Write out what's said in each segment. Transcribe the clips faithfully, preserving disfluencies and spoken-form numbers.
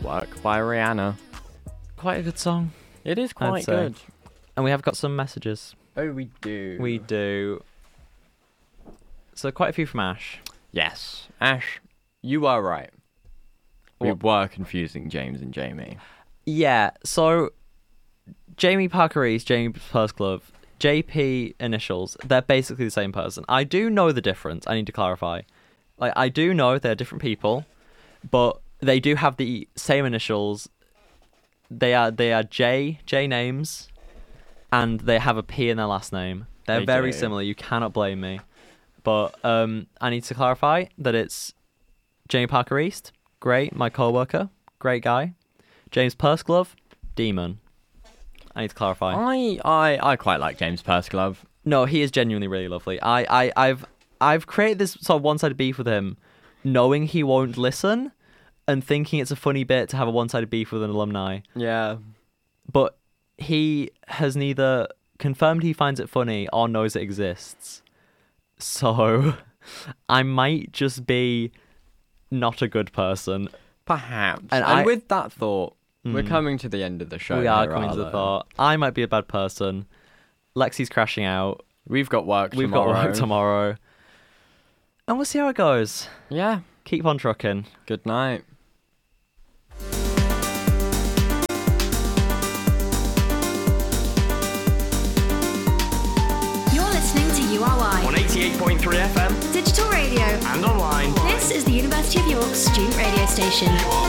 Work by Rihanna. Quite a good song. It is quite I'd say. good. And we have got some messages. Oh, we do. We do. So quite a few from Ash. Yes. Ash, you are right. We What? were confusing James and Jamie. Yeah, so Jamie Parker East, Jamie Persglove, J P initials, they're basically the same person. I do know the difference. I need to clarify. Like, I do know they're different people, but they do have the same initials. They are they are J J names, and they have a P in their last name. They're They very do. similar. You cannot blame me. But um, I need to clarify that it's Jamie Parker East, great, my co-worker, great guy. James Persglove, demon. I need to clarify. I, I, I quite like James Persglove. No, he is genuinely really lovely. I, I, I've, I've created this sort of one-sided beef with him, knowing he won't listen, and thinking it's a funny bit to have a one-sided beef with an alumni. Yeah. But he has neither confirmed he finds it funny or knows it exists. So I might just be not a good person. Perhaps. And And, I- with that thought, we're Mm. coming to the end of the show. we are here, coming to the rather. thought. I might be a bad person. Lexi's crashing out. We've got work We've tomorrow. got work tomorrow. And we'll see how it goes. Yeah. Keep on trucking. Good night. You're listening to U R Y, On eighty-eight point three F M digital radio. and online. This is the University of York's student radio station.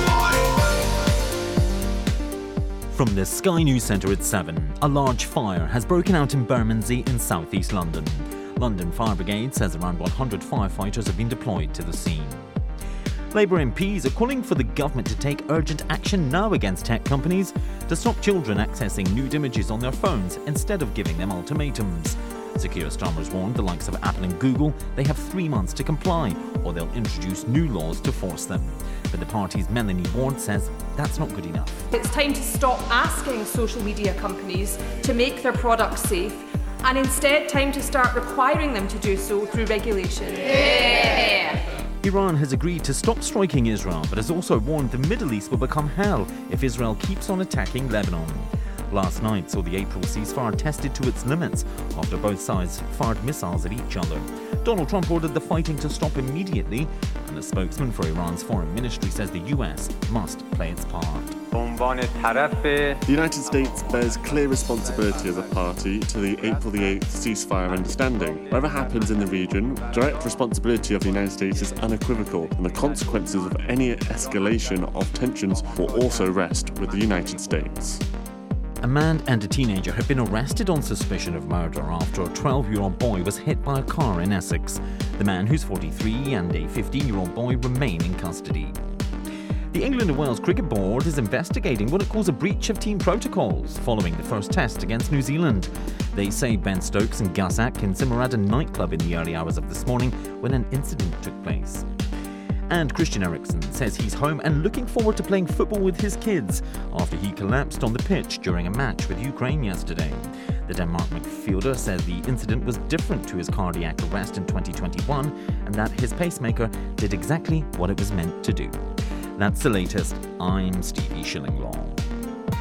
From the Sky News Centre at seven, a large fire has broken out in Bermondsey in southeast London. London Fire Brigade says around one hundred firefighters have been deployed to the scene. Labour M Ps are calling for the government to take urgent action now against tech companies to stop children accessing nude images on their phones instead of giving them ultimatums. Secure Starmer's warned the likes of Apple and Google they have three months to comply or they'll introduce new laws to force them. But the party's Melanie Ward says that's not good enough. It's time to stop asking social media companies to make their products safe and instead time to start requiring them to do so through regulation. Iran has agreed to stop striking Israel, but has also warned the Middle East will become hell if Israel keeps on attacking Lebanon. Last night saw the April ceasefire tested to its limits after both sides fired missiles at each other. Donald Trump ordered the fighting to stop immediately, and a spokesman for Iran's foreign ministry says the U S must play its part. The United States bears clear responsibility as a party to the April the eighth ceasefire understanding. Whatever happens in the region, direct responsibility of the United States is unequivocal, and the consequences of any escalation of tensions will also rest with the United States. A man and a teenager have been arrested on suspicion of murder after a twelve-year-old boy was hit by a car in Essex. The man, who's forty-three, and a fifteen-year-old boy remain in custody. The England and Wales Cricket Board is investigating what it calls a breach of team protocols following the first test against New Zealand. They say Ben Stokes and Gus Atkinson were at a nightclub in the early hours of this morning when an incident took place. And Christian Eriksen says he's home and looking forward to playing football with his kids after he collapsed on the pitch during a match with Ukraine yesterday. The Denmark midfielder says the incident was different to his cardiac arrest in twenty twenty-one and that his pacemaker did exactly what it was meant to do. That's the latest. I'm Stevie Shillinglaw.